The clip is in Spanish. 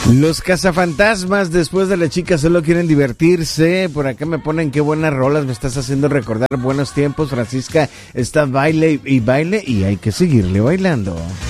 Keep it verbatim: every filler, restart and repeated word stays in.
Los cazafantasmas, después de la chica solo quieren divertirse. Por acá me ponen qué buenas rolas, me estás haciendo recordar buenos tiempos. Francisca está baile y baile y hay que seguirle bailando.